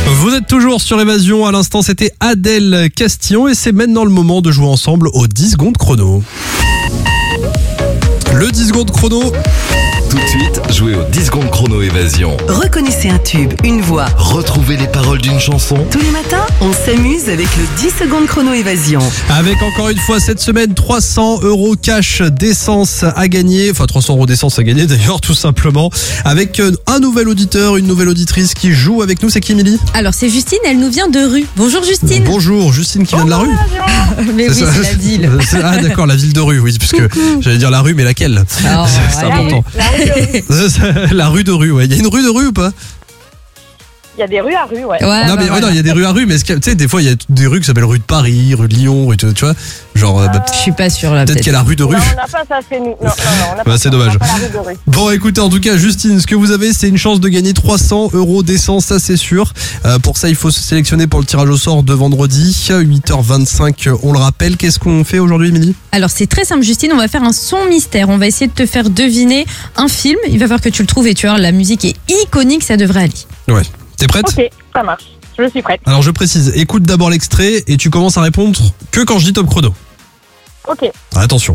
Vous êtes toujours sur Évasion, à l'instant c'était Adèle Castillon et c'est maintenant le moment de jouer ensemble au 10 secondes chrono. Le 10 secondes chrono. Tout de suite, jouez au 10 secondes chrono Évasion. Reconnaissez un tube, une voix. Retrouvez les paroles d'une chanson. Tous les matins, on s'amuse avec le 10 secondes chrono Évasion. Avec encore une fois cette semaine 300 € cash d'essence à gagner. Enfin 300 € d'essence à gagner d'ailleurs tout simplement. Avec un nouvel auditeur, une nouvelle auditrice qui joue avec nous. C'est qui, Émilie ? Alors c'est Justine, elle nous vient de Rue. Bonjour Justine. Bonjour, Justine qui vient de la rue. Mais oui, ça. c'est la ville. Ah d'accord, la ville de Rue, oui, parce que j'allais dire la rue, mais laquelle ? Oh, C'est allez. important. La rue de Rue, ouais. Il y a une rue de Rue ou pas ? Il y a des rues à rue, ouais. Ouais, Non, mais voilà. non, il y a des rues à rue, mais est-ce que, tu sais, des fois, il y a des rues qui s'appellent rue de Paris, rue de Lyon, rue de, tu vois, genre, Je suis pas sûre là. peut-être qu'il y a la rue de Rue. Non, on n'a pas ça, c'est nous. Non, on n'a pas c'est ça, dommage. on n'a pas la rue de rue. Bon, écoutez, en tout cas, Justine, ce que vous avez, c'est une chance de gagner 300 € d'essence, ça c'est sûr. Pour ça, il faut se sélectionner pour le tirage au sort de vendredi, 8h25, on le rappelle. Qu'est-ce qu'on fait aujourd'hui, Émilie ? Alors c'est très simple Justine, on va faire un son mystère. On va essayer de te faire deviner un film. Il va falloir que tu le trouves et tu vois, la musique est iconique, ça devrait aller. Ouais. T'es prête ? Ok, ça marche. Je suis prête. Alors, je précise, écoute d'abord l'extrait et tu commences à répondre que quand je dis top chrono. Ok. Attention.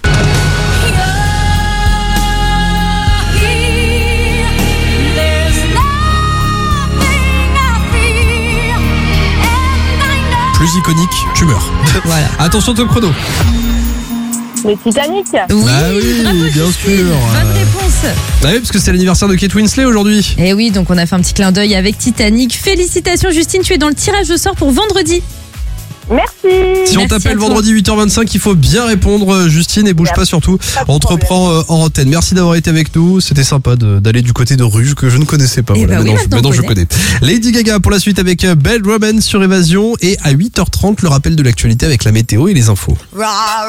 Plus iconique, tu meurs. Voilà. Attention top chrono. Le Titanic. Oui, Bah oui, bravo, bien Justine. sûr. Bonne réponse. Ah oui, parce que c'est l'anniversaire de Kate Winslet aujourd'hui. Et oui, donc on a fait un petit clin d'œil avec Titanic. Félicitations Justine, tu es dans le tirage au sort pour vendredi. Merci. Si on Merci à t'appelle toi. vendredi 8h25, il faut bien répondre, Justine, et bouge pas surtout. On te reprend en antenne. Merci d'avoir été avec nous. C'était sympa d'aller du côté de Rue que je ne connaissais pas. Eh Voilà, bah oui, maintenant je on connais. Lady Gaga pour la suite avec Bad Romance sur Évasion. Et à 8h30, le rappel de l'actualité avec la météo et les infos.